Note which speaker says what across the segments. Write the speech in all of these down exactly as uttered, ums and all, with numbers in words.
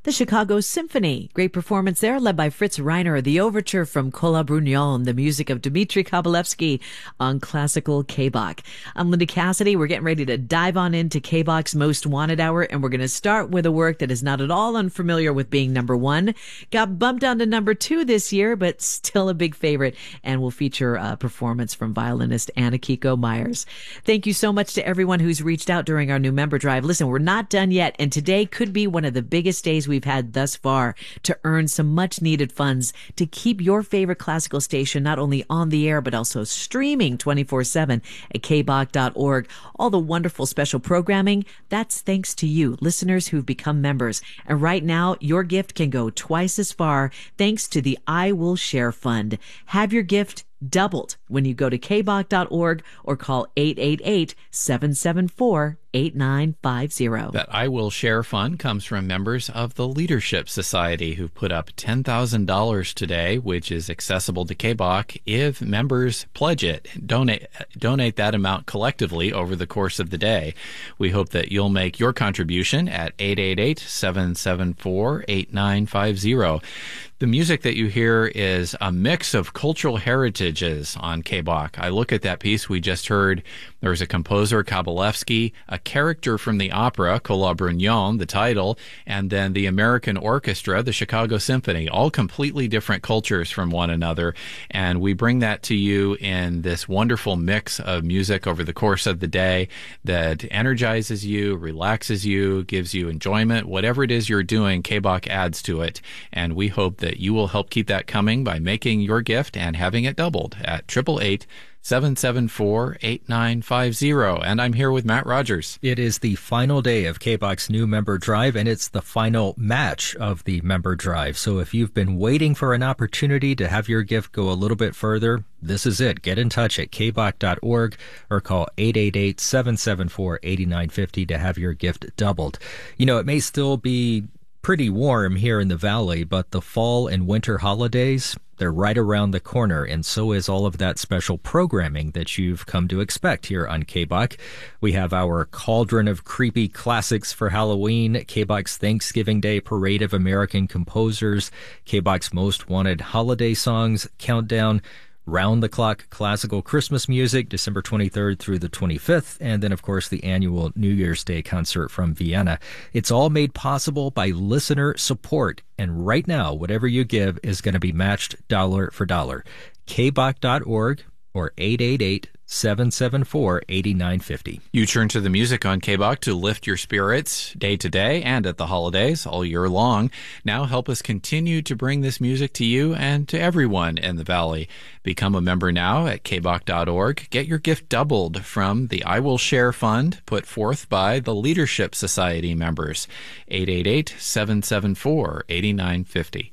Speaker 1: the Chicago Symphony. Great performance there, led by Fritz Reiner. The overture from Cola Brugnon, the music of Dmitri Kabalevsky on Classical K-Bach. I'm Linda Cassidy. We're getting ready to dive on into K-Bach's Most Wanted Hour, and we're going to start with a work that is not at all unfamiliar with being number one. Got bumped down to number two this year, but still a big favorite, and will feature a performance from violinist Anna Kiko Myers. Thank you so much to everyone who's reached out during our new member drive. Listen, we're not done yet, and today could be one of the biggest days we've had thus far to earn some much needed funds to keep your favorite classical station not only on the air, but also streaming twenty-four seven at k bach dot org. All the wonderful special programming, that's thanks to you, listeners who've become members. And right now, your gift can go twice as far thanks to the I Will Share Fund. Have your gift doubled when you go to k bach dot org or call eight eight eight, seven seven four, eight nine five zero.
Speaker 2: That I Will Share Fund comes from members of the Leadership Society who put up ten thousand dollars today, which is accessible to K-Bach if members pledge it. Donate, donate that amount collectively over the course of the day. We hope that you'll make your contribution at eight eight eight, seven seven four, eight nine five zero. The music that you hear is a mix of cultural heritages on K-Bach. I look at that piece we just heard. There's a composer, Kabalevsky, a character from the opera, Cola Brugnon, the title, and then the American Orchestra, the Chicago Symphony, all completely different cultures from one another. And we bring that to you in this wonderful mix of music over the course of the day that energizes you, relaxes you, gives you enjoyment. Whatever it is you're doing, K-Bach adds to it. And we hope that you will help keep that coming by making your gift and having it doubled at eight eight eight, seven seven four, eight nine five zero. And I'm here with Matt Rogers.
Speaker 3: It is the final day of K-Bach's new member drive, and it's the final match of the member drive. So if you've been waiting for an opportunity to have your gift go a little bit further, this is it. Get in touch at k bach dot org or call eight eight eight, seven seven four, eight nine five zero to have your gift doubled. You know, it may still be pretty warm here in the valley, but the fall and winter holidays, they're right around the corner, and so is all of that special programming that you've come to expect here on K-Bach. We have our Cauldron of Creepy Classics for Halloween, K-Bach's Thanksgiving Day Parade of American Composers, K-Bach's Most Wanted Holiday Songs Countdown, round-the-clock classical Christmas music, December twenty-third through the twenty-fifth, and then, of course, the annual New Year's Day concert from Vienna. It's all made possible by listener support, and right now, whatever you give is going to be matched dollar for dollar. k bach dot org or eight eight eight, seven seven four, eight nine five zero.
Speaker 2: You turn to the music on K-Bach to lift your spirits day to day and at the holidays all year long. Now help us continue to bring this music to you and to everyone in the Valley. Become a member now at k bach dot org. Get your gift doubled from the I Will Share Fund put forth by the Leadership Society members. eight eight eight, seven seven four, eight nine five zero.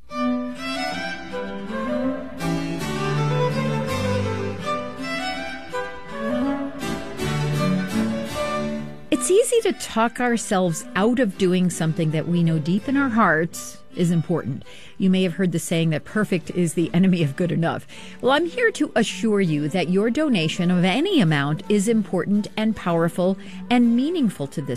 Speaker 4: It's easy to talk ourselves out of doing something that we know deep in our hearts is important. You may have heard the saying that perfect is the enemy of good enough. Well, I'm here to assure you that your donation of any amount is important and powerful and meaningful to this